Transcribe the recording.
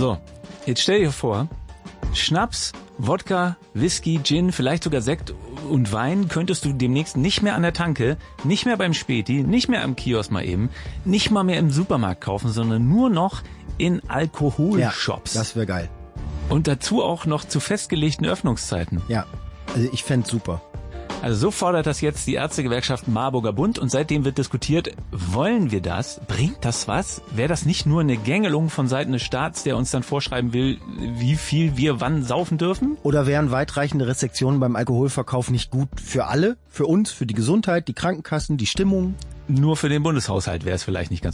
So, jetzt stell dir vor, Schnaps, Wodka, Whisky, Gin, vielleicht sogar Sekt und Wein könntest du demnächst nicht mehr an der Tanke, nicht mehr beim Späti, nicht mehr am Kiosk mal eben, nicht mal mehr im Supermarkt kaufen, sondern nur noch in Alkoholshops. Ja, das wäre geil. Und dazu auch noch zu festgelegten Öffnungszeiten. Ja, also ich fänd's super. Also so fordert das jetzt die Ärztegewerkschaft Marburger Bund und seitdem wird diskutiert, wollen wir das? Bringt das was? Wäre das nicht nur eine Gängelung von Seiten des Staats, der uns dann vorschreiben will, wie viel wir wann saufen dürfen? Oder wären weitreichende Restriktionen beim Alkoholverkauf nicht gut für alle? Für uns, für die Gesundheit, die Krankenkassen, die Stimmung? Nur für den Bundeshaushalt wäre es vielleicht nicht ganz